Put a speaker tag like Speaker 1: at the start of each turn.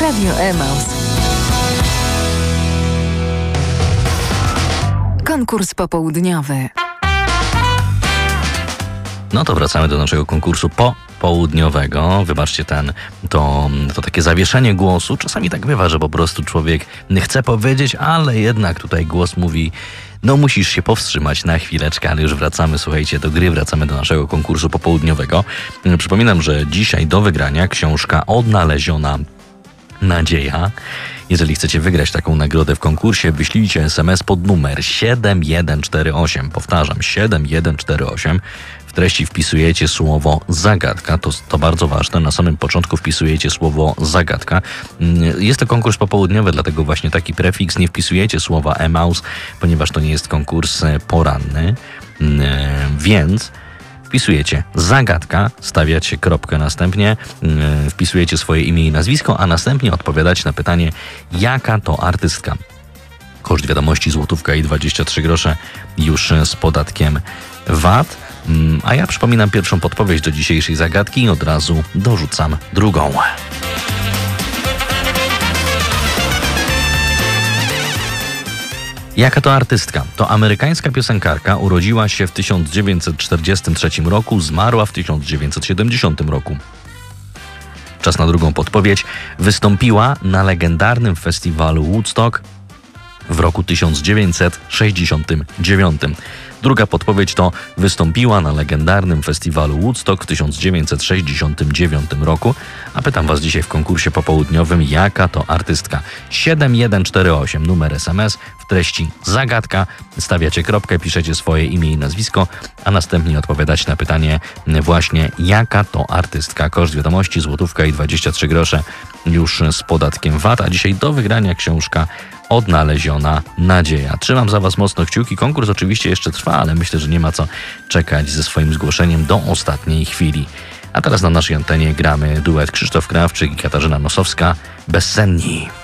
Speaker 1: Radio Emaus. Konkurs popołudniowy.
Speaker 2: No to wracamy do naszego konkursu popołudniowego. Wybaczcie to takie zawieszenie głosu. Czasami tak bywa, że po prostu człowiek chce powiedzieć, ale jednak tutaj głos mówi, no musisz się powstrzymać na chwileczkę, ale już wracamy, słuchajcie, do gry, wracamy do naszego konkursu popołudniowego. Przypominam, że dzisiaj do wygrania książka Odnaleziona Nadzieja. Jeżeli chcecie wygrać taką nagrodę w konkursie, wyślijcie SMS pod numer 7148. Powtarzam, 7148. W treści wpisujecie słowo zagadka, to bardzo ważne. Na samym początku wpisujecie słowo zagadka. Jest to konkurs popołudniowy, dlatego właśnie taki prefiks. Nie wpisujecie słowa Emaus, ponieważ to nie jest konkurs poranny. Więc wpisujecie zagadka, stawiacie kropkę następnie, wpisujecie swoje imię i nazwisko, a następnie odpowiadacie na pytanie, jaka to artystka. Koszt wiadomości złotówka i 23 grosze już z podatkiem VAT. A ja przypominam pierwszą podpowiedź do dzisiejszej zagadki i od razu dorzucam drugą. Jaka to artystka? To amerykańska piosenkarka, urodziła się w 1943 roku, zmarła w 1970 roku. Czas na drugą podpowiedź. Wystąpiła na legendarnym festiwalu Woodstock w roku 1969. Druga podpowiedź to wystąpiła na legendarnym festiwalu Woodstock w 1969 roku. A pytam Was dzisiaj w konkursie popołudniowym, jaka to artystka? 7148, numer SMS, w treści zagadka, stawiacie kropkę, piszecie swoje imię i nazwisko, a następnie odpowiadacie na pytanie właśnie, jaka to artystka? Koszt wiadomości złotówka i 23 grosze już z podatkiem VAT, a dzisiaj do wygrania książka Odnaleziona Nadzieja. Trzymam za Was mocno kciuki. Konkurs oczywiście jeszcze trwa, ale myślę, że nie ma co czekać ze swoim zgłoszeniem do ostatniej chwili. A teraz na naszej antenie gramy duet Krzysztof Krawczyk i Katarzyna Nosowska. Bezsenni.